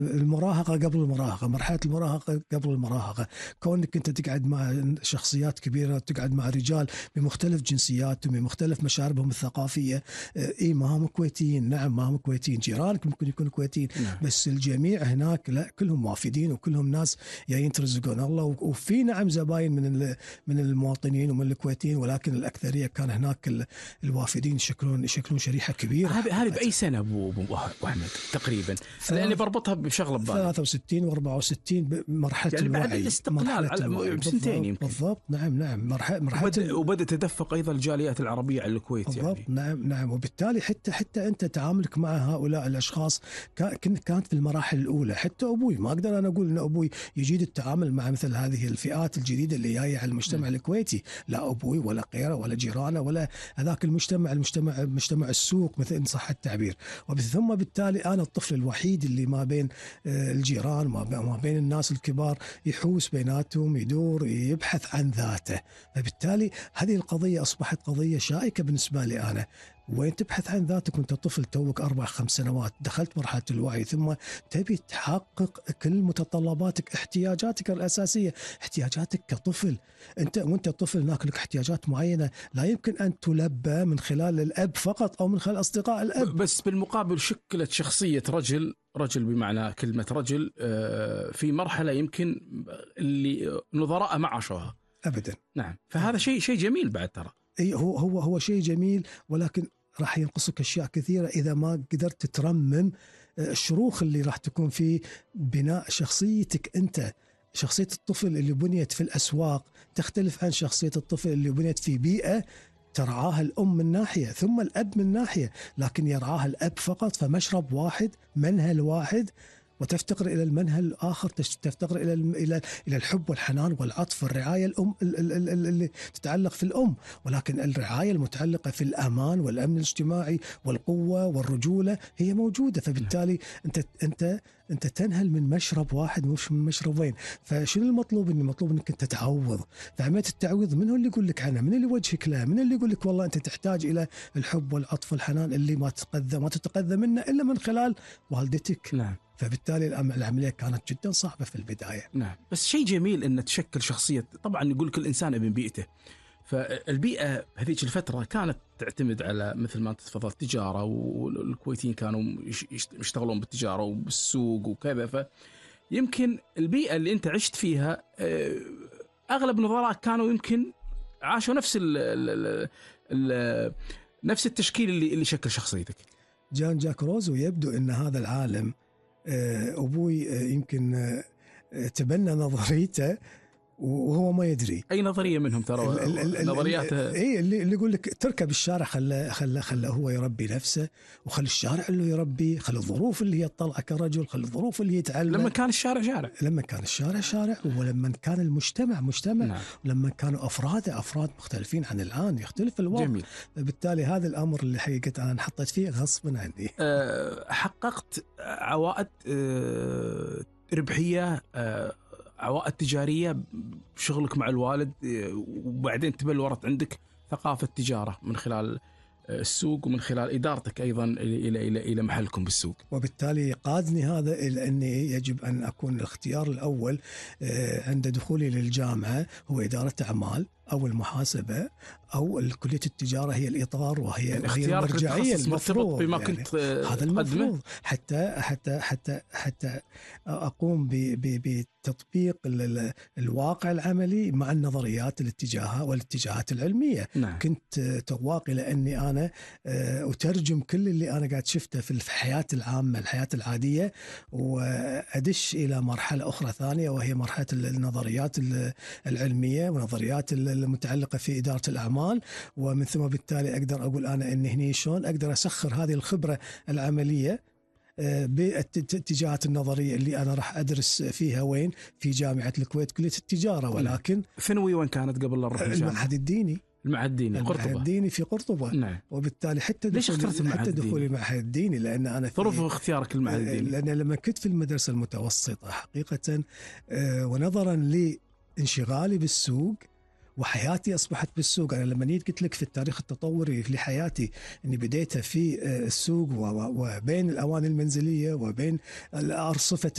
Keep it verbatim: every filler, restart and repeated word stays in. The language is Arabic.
المراهقة قبل المراهقة، مرحلة المراهقة قبل المراهقة، كونك أنت تقعد مع شخصيات كبيرة، تقعد مع رجال بمختلف جنسياتهم بمختلف مشاربهم الثقافية. إيه ما هم كويتيين، نعم ما هم كويتيين، جيرانك ممكن يكونوا كويتيين، نعم. بس الجميع هناك لا، كلهم وافدين وكلهم ناس جايين ترزقون الله. وفي نعم زباين من من المواطنين ومن الكويتيين، ولكن الأكثرية كان هناك الوافدين يشكلون يشكلون شريحة كبيرة. هذه هذه بأي سنة أبو أبو أحمد تقريبا؟ لأني بربطها بشغلة ببالي. ثلاثة وستين وأربعة وستين بمرحلة يعني بعد الوعي، الاستقلال على بسنتين يمكن. بالضبط نعم نعم مرحلة مرحلة وبدأ تدفق أيضا الجاليات العربية على الكويت. بالضبط يعني. نعم نعم. وبالتالي حتى حتى أنت تعاملك مع هؤلاء الأشخاص كانت في المراحل الأولى. حتى أبوي ما أقدر أنا أقول أن أبوي يجيد التعامل مع مثل هذه الفئات الجديدة اللي جاية على المجتمع م. الكويتي، لا أبوي ولا غيره ولا جيرانه ولا هذاك المجتمع المجتمع مجتمع السوق مثل إن صح التعبير. وثم بالتالي أنا الطفل الوحيد اللي ما بين الجيران وما بين الناس الكبار، يحوس بيناتهم، يدور يبحث عن ذاته. فبالتالي هذه القضية أصبحت قضية شائكة بالنسبة لي أنا. وين تبحث عن ذاتك وانت طفل توك أربع خمس سنوات، دخلت مرحلة الوعي، ثم تبي تحقق كل متطلباتك، احتياجاتك الأساسية، احتياجاتك كطفل. انت وانت طفل هناك لك احتياجات معينة لا يمكن أن تلبى من خلال الأب فقط أو من خلال أصدقاء الأب. بس بالمقابل شكلت شخصية رجل رجل بمعنى كلمة رجل في مرحلة يمكن اللي نظراء ما عاشوها أبدا. نعم. فهذا شيء شيء جميل بعد ترى. اي هو هو هو شيء جميل، ولكن راح ينقصك أشياء كثيرة إذا ما قدرت تترمم الشروخ اللي راح تكون في بناء شخصيتك أنت. شخصية الطفل اللي بنيت في الأسواق تختلف عن شخصية الطفل اللي بنيت في بيئة ترعاها الأم من ناحية ثم الأب من ناحية، لكن يرعاها الأب فقط، فمشرب واحد، منهل واحد، وتفتقر إلى المنهل الآخر، تفتقر إلى إلى إلى الحب والحنان والعطف والرعاية الأم اللي تتعلق في الأم، ولكن الرعاية المتعلقة في الأمان والأمن الاجتماعي والقوة والرجولة هي موجودة. فبالتالي أنت أنت أنت تنهل من مشرب واحد مش من مشربين. فشنو المطلوب؟ إن المطلوب إنك أنت تعوض. فعملية التعويض من هو اللي يقول لك عنها؟ من اللي يوجهك له؟ من اللي يقول لك والله أنت تحتاج إلى الحب والعطف والحنان اللي ما تتقذى ما تتقذى منه إلا من خلال والدتك. نعم. فبالتالي العملية كانت جدا صعبة في البداية. نعم. بس شيء جميل أن تشكل شخصية. طبعا يقول كل إنسان ابن بيئته، فالبيئة هذيك الفترة كانت تعتمد على مثل ما تفضلت تجارة، والكويتيين كانوا يشتغلون بالتجارة وبالسوق وكذا. فيمكن البيئة اللي أنت عشت فيها أغلب نظراء كانوا يمكن عاشوا نفس ال ال ال نفس التشكيل اللي اللي شكل شخصيتك. جان جاك روزو يبدو أن هذا العالم أبوي يمكن تبنى نظريته وهو ما يدري. أي نظرية منهم ترى نظريات إيه اللي اللي يقول لك تركب الشارع، خله خله خله هو يربي نفسه، وخل الشارع اللي يربي، خل الظروف اللي هي تطلع كرجل، خل الظروف اللي يتعلم. لما كان الشارع شارع لما كان الشارع شارع ولما كان المجتمع مجتمع. نعم. ولما كانوا أفراد أفراد مختلفين عن الآن، يختلف الوضع. جميل. بالتالي هذا الأمر اللي حقيقة أنا انحطيت فيه غصبا عني. أه حققت عوائد أه ربحية، أه عوائد تجارية بشغلك مع الوالد، وبعدين تبلورت عندك ثقافة تجارة من خلال السوق ومن خلال إدارتك أيضا إلى إلى إلى محلكم بالسوق. وبالتالي قادني هذا إلى أني يجب أن أكون الاختيار الأول عند دخولي للجامعة هو إدارة أعمال أو المحاسبة أو كلية التجارة هي الإطار وهي يعني هي المرجعية المفروض بما يعني كنت هذا المفروض حتى حتى حتى حتى أقوم بتطبيق الواقع العملي مع النظريات الاتجاهات والاتجاهات العلمية. نعم. كنت تواق إلى أني أنا أترجم كل اللي أنا قاعد شفته في الحياة العامة الحياة العادية وأدش إلى مرحلة أخرى ثانية وهي مرحلة النظريات العلمية ونظريات المتعلقة في إدارة الأعمال. ومن ثم بالتالي أقدر أقول أنا إن هني شلون أقدر أسخر هذه الخبرة العملية بالاتجاهات النظرية اللي أنا راح أدرس فيها وين في جامعة الكويت كلية التجارة. ولكن ثانوي وين كانت قبل الروح الجامعة؟ المعهد الديني. المعهد الديني قرطبة. المعهد الديني في قرطبة. نعم. وبالتالي حتى ليش اخترت المعهد حتى دخولي المعهد الديني لأن أنا ظروف اختيارك المعهد الديني؟ لأن لما كنت في المدرسة المتوسطة حقيقة ونظرا لانشغالي بالسوق وحياتي أصبحت بالسوق. أنا لما نيت قلت لك في التاريخ التطوري لحياتي أني بديتها في السوق وبين الأواني المنزلية وبين الأرصفة